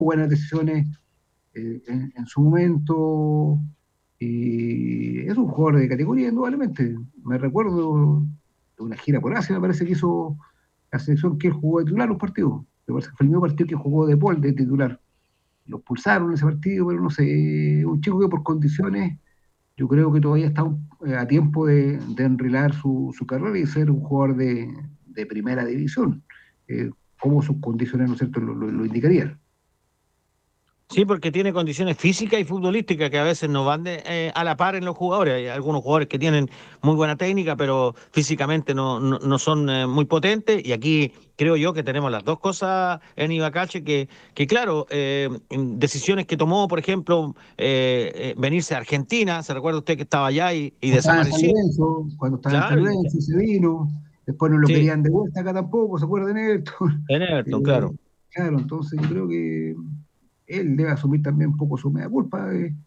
buenas decisiones en su momento. Y es un jugador de categoría, indudablemente. Me recuerdo de una gira por Asia, me parece que hizo la selección que él jugó de titular los partidos. Me parece que fue el mismo partido que jugó de Paul de titular. Los pulsaron en ese partido, pero no sé, un chico que por condiciones, yo creo que todavía está a tiempo de enrilar su carrera y ser un jugador de primera división, como sus condiciones, ¿no es cierto?, lo indicarían. Sí, porque tiene condiciones físicas y futbolísticas que a veces no van a la par en los jugadores. Hay algunos jugadores que tienen muy buena técnica, pero físicamente no son muy potentes. Y aquí creo yo que tenemos las dos cosas en Ibacache, que claro, decisiones que tomó, por ejemplo, venirse a Argentina. ¿Se recuerda usted que estaba allá y Estaba en San desapareció? Lorenzo, cuando estaba en San Claro, Lorenzo se vino, después no lo sí, querían de vuelta acá tampoco, ¿se acuerdan de esto? en Everton, claro. Claro, entonces yo creo que él debe asumir también un poco su media culpa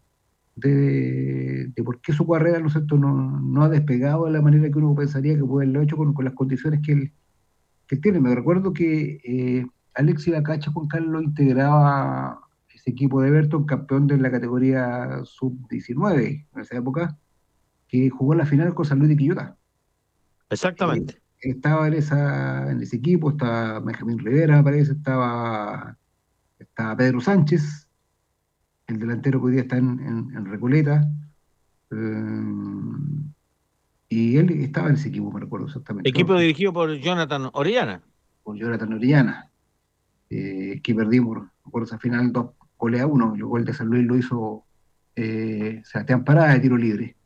de por qué su carrera, ¿no es cierto?, no ha despegado de la manera que uno pensaría que puede haberlo hecho con las condiciones que él tiene. Me recuerdo que Alexis Lacacha, Juan Carlos, integraba ese equipo de Everton, campeón de la categoría sub-19 en esa época, que jugó la final con San Luis de Quillota. Exactamente. Él estaba en ese equipo, estaba Benjamín Rivera, me parece, estaba Pedro Sánchez, el delantero que hoy día está en Recoleta, y él estaba en ese equipo, me recuerdo exactamente, Equipo dirigido por Jonathan Orellana. con Jonathan Orellana, que perdimos, me acuerdo, esa final 2-1, el gol de San Luis lo hizo Sebastián Parada de tiro libre.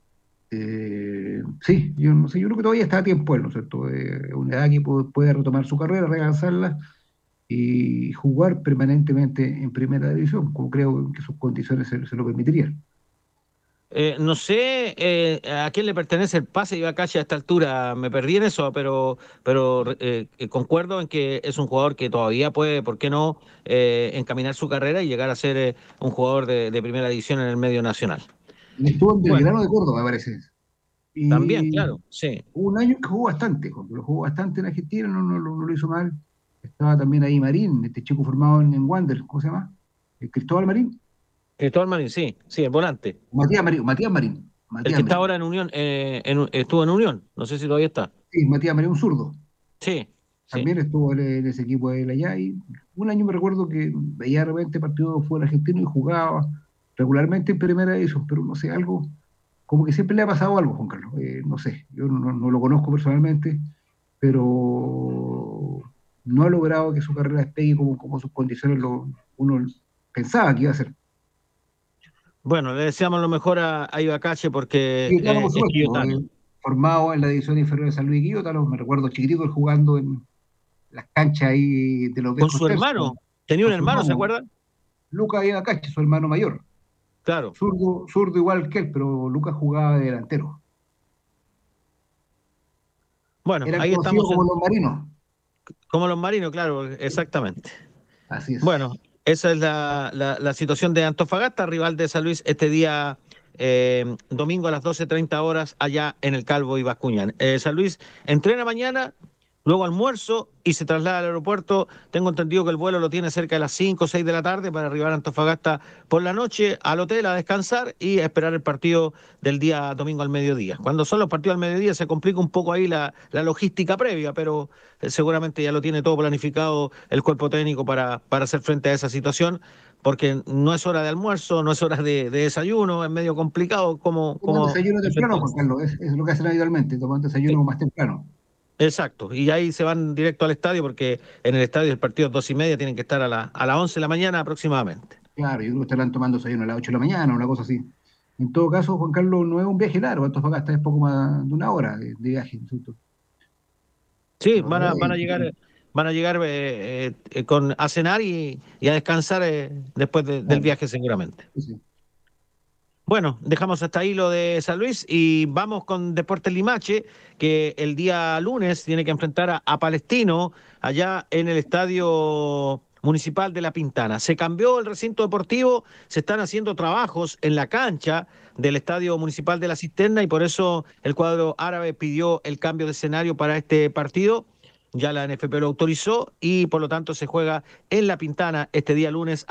Sí, yo no sé, yo creo que todavía está a tiempo él, ¿no es cierto? Una edad que puede retomar su carrera, relanzarla y jugar permanentemente en primera división, como creo que sus condiciones se lo permitirían. No sé a quién le pertenece el pase de Ibacache a esta altura, me perdí en eso, pero concuerdo en que es un jugador que todavía puede, ¿por qué no?, encaminar su carrera y llegar a ser un jugador de primera división en el medio nacional. Él estuvo en Bueno, Belgrano de Córdoba, me parece. también, Y claro, sí. hubo un año que jugó bastante, lo jugó bastante en Argentina, no lo hizo mal. Estaba también ahí Marín, este chico formado en Wander, ¿cómo se llama? Cristóbal Marín. Cristóbal Marín, sí, sí, el volante. Matías Marín, El Matías que está Marín. ahora en Unión, estuvo en Unión, no sé si todavía está. Sí, Matías Marín, un zurdo. Sí, sí. También estuvo en ese equipo de él allá. Y un año me recuerdo que veía de repente partidos de fútbol argentino y jugaba regularmente en primera división, pero no sé, algo, como que siempre le ha pasado algo, Juan Carlos. No sé, yo no lo conozco personalmente, pero no ha logrado que su carrera despegue como sus condiciones uno pensaba que iba a ser. Bueno, le deseamos lo mejor a Ibacache porque Quillotano, por es supuesto, quillotano. formado en la división inferior de San Luis Quillotano, me recuerdo chiquitito él jugando en las canchas ahí de los Con viejos su tercios, hermano, tenía un con su hermano, ¿se hermano, acuerda? Lucas Ibacache, su hermano mayor. Claro. Zurdo, zurdo igual que él, pero Lucas jugaba de delantero. Bueno, Eran ahí conocidos estamos como los marinos. como los marinos, claro, exactamente. Así es. Bueno, esa es la situación de Antofagasta, rival de San Luis, este día domingo a las 12:30 allá en el Calvo y Bascuñán. San Luis entrena mañana, luego almuerzo y se traslada al aeropuerto. Tengo entendido que el vuelo lo tiene cerca de las 5 o 6 de la tarde para arribar a Antofagasta por la noche al hotel a descansar y a esperar el partido del día domingo al mediodía. Cuando son los partidos al mediodía se complica un poco ahí la logística previa, pero seguramente ya lo tiene todo planificado el cuerpo técnico para hacer frente a esa situación, porque no es hora de almuerzo, no es hora de desayuno, es medio complicado Toman cómo desayuno temprano, enfrentar. Juan Carlos, es lo que hacen habitualmente, toman Sí, desayuno más temprano. exacto, y ahí se van directo al estadio porque en el estadio el partido es 2:30, tienen que estar a las 11 de la mañana aproximadamente. Claro, yo creo que estarán tomando desayuno a las 8 de la mañana, una cosa así. En todo caso, Juan Carlos, no es un viaje largo, Antofagasta es poco más de una hora de viaje, ¿no es cierto? Sí, Una hora van a veinte. llegar, a cenar y a descansar después del Claro, viaje seguramente. sí, sí. Bueno, dejamos hasta ahí lo de San Luis y vamos con Deportes Limache, que el día lunes tiene que enfrentar a Palestino allá en el Estadio Municipal de La Pintana. Se cambió el recinto deportivo, se están haciendo trabajos en la cancha del Estadio Municipal de La Cisterna y por eso el cuadro árabe pidió el cambio de escenario para este partido. Ya la NFP lo autorizó y por lo tanto se juega en La Pintana este día lunes